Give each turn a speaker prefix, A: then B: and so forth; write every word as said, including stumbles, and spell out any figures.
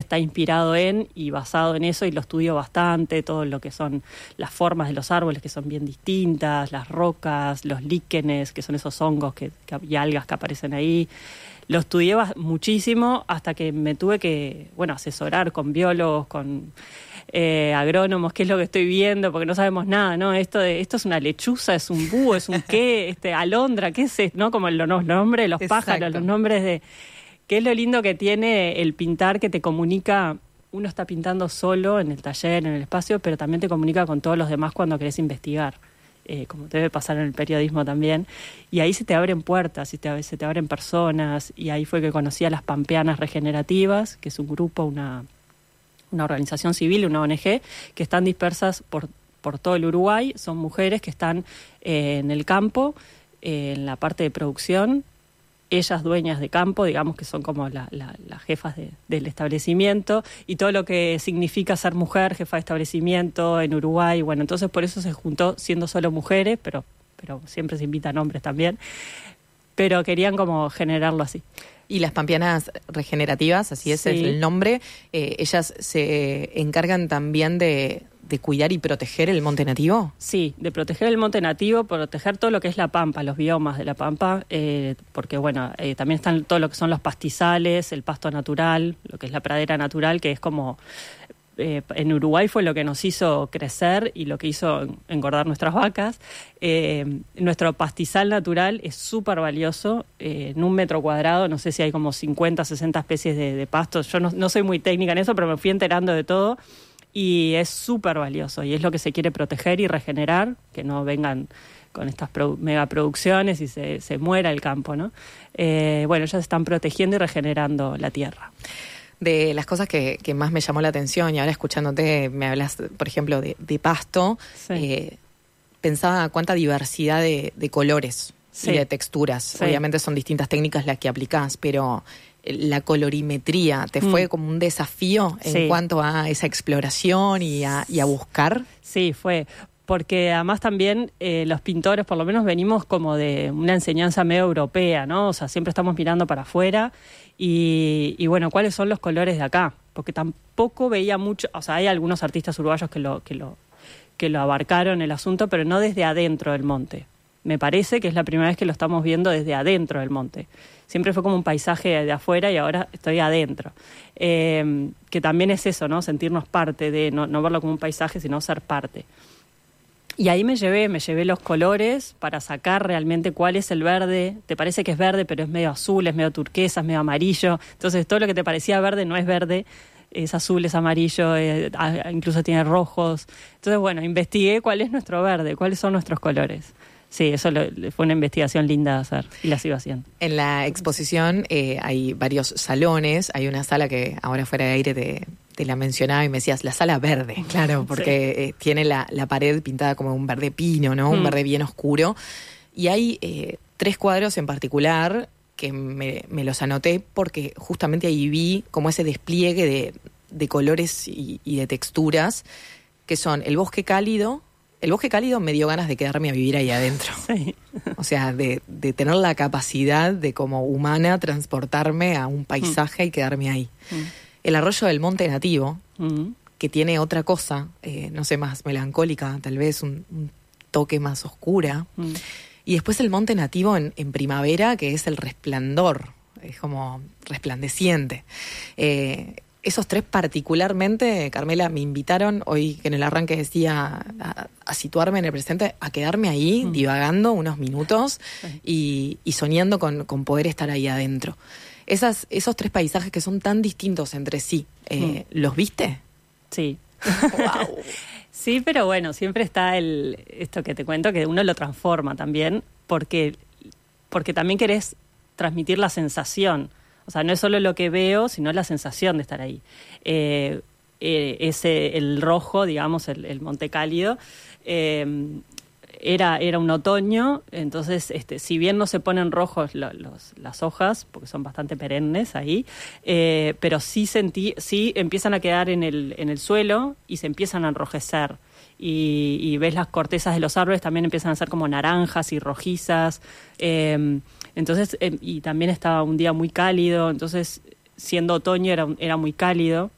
A: está inspirado en y basado en eso, y lo estudio bastante, todo lo que son las formas de los árboles, que son bien distintas, las rocas, los líquenes, que son esos hongos que, que, y algas que aparecen ahí. Lo estudié muchísimo hasta que me tuve que, bueno, asesorar con biólogos, con eh, agrónomos, qué es lo que estoy viendo, porque no sabemos nada, ¿no? Esto de esto es una lechuza, es un búho, es un qué, este alondra, qué es esto, ¿no? Como los, los nombres de los Exacto. pájaros, los nombres de... ¿Qué es lo lindo que tiene el pintar, que te comunica? Uno está pintando solo en el taller, en el espacio, pero también te comunica con todos los demás cuando querés investigar. Eh, como debe pasar en el periodismo también, y ahí se te abren puertas, se te, se te abren personas, y ahí fue que conocí a las Pampeanas Regenerativas, que es un grupo, una, una organización civil, una O N G, que están dispersas por, por todo el Uruguay. Son mujeres que están eh, en el campo, eh, en la parte de producción, ellas dueñas de campo, digamos que son como la, la, las jefas de, del establecimiento, y todo lo que significa ser mujer, jefa de establecimiento en Uruguay. Bueno, entonces por eso se juntó siendo solo mujeres, pero, pero siempre se invitan hombres también, pero querían como generarlo así.
B: Y las Pampeanas Regenerativas, así es, sí. es el nombre, eh, ellas se encargan también de... ¿De cuidar y proteger el monte nativo?
A: Sí, de proteger el monte nativo, proteger todo lo que es la pampa, los biomas de la pampa, eh, porque bueno, eh, también están todo lo que son los pastizales, el pasto natural, lo que es la pradera natural, que es como... Eh, en Uruguay fue lo que nos hizo crecer y lo que hizo engordar nuestras vacas. Eh, nuestro pastizal natural es súper valioso. Eh, en un metro cuadrado, no sé si hay como cincuenta, sesenta especies de, de pastos. Yo no, no soy muy técnica en eso, pero me fui enterando de todo. Y es súper valioso, y es lo que se quiere proteger y regenerar, que no vengan con estas produ- megaproducciones y se, se muera el campo, ¿no? Eh, bueno, ellos están protegiendo y regenerando la tierra.
B: De las cosas que, que más me llamó la atención, y ahora escuchándote me hablas, por ejemplo, de, de pasto, sí. eh, pensaba cuánta diversidad de, de colores sí. y de texturas. Sí. Obviamente son distintas técnicas las que aplicás, pero... la colorimetría, ¿te fue mm. como un desafío en sí. cuanto a esa exploración y a, y a buscar?
A: Sí, fue, porque además también eh, los pintores por lo menos venimos como de una enseñanza medio europea, ¿no? O sea, siempre estamos mirando para afuera y, y bueno, ¿cuáles son los colores de acá? Porque tampoco veía mucho, o sea, hay algunos artistas uruguayos que lo, que lo, que lo abarcaron el asunto, pero no desde adentro del monte. Me parece que es la primera vez que lo estamos viendo desde adentro del monte. Siempre fue como un paisaje de afuera y ahora estoy adentro. Eh, que también es eso, ¿no? Sentirnos parte de, no, no verlo como un paisaje, sino ser parte. Y ahí me llevé, me llevé los colores para sacar realmente cuál es el verde. Te parece que es verde, pero es medio azul, es medio turquesa, es medio amarillo. Entonces todo lo que te parecía verde no es verde, es azul, es amarillo, eh, incluso tiene rojos. Entonces, bueno, investigué cuál es nuestro verde, cuáles son nuestros colores. Sí, eso lo, fue una investigación linda de hacer y la sigo haciendo.
B: En la exposición eh, hay varios salones. Hay una sala que ahora fuera de aire te, te la mencionaba y me decías, la sala verde, claro, porque sí. eh, tiene la, la pared pintada como un verde pino, ¿no? Un mm. verde bien oscuro. Y hay eh, tres cuadros en particular que me, me los anoté porque justamente ahí vi como ese despliegue de, de colores y, y de texturas, que son el bosque cálido. El bosque cálido me dio ganas de quedarme a vivir ahí adentro. Sí. O sea, de, de tener la capacidad de como humana transportarme a un paisaje mm. y quedarme ahí. Mm. El arroyo del monte nativo, mm. que tiene otra cosa, eh, no sé, más melancólica, tal vez un, un toque más oscura. Mm. Y después el monte nativo en, en primavera, que es el resplandor, es como resplandeciente. Eh, Esos tres particularmente, Carmela, me invitaron hoy, que en el arranque decía, a, a situarme en el presente, a quedarme ahí, mm. divagando unos minutos sí. y, y soñando con, con poder estar ahí adentro. Esas, esos tres paisajes que son tan distintos entre sí, eh, mm. ¿los viste?
A: Sí. Wow. Sí, pero bueno, siempre está el esto que te cuento, que uno lo transforma también, porque, porque también querés transmitir la sensación. O sea, no es solo lo que veo, sino la sensación de estar ahí. Eh, eh, ese, el rojo, digamos, el, el Monte Cálido, eh, era, era un otoño, entonces, este, si bien no se ponen rojos lo, los, las hojas, porque son bastante perennes ahí, eh, pero sí, sentí, sí empiezan a quedar en el, en el suelo y se empiezan a enrojecer. Y, y ves las cortezas de los árboles, también empiezan a ser como naranjas y rojizas. Eh, entonces, eh, y también estaba un día muy cálido, entonces, siendo otoño era, era muy cálido.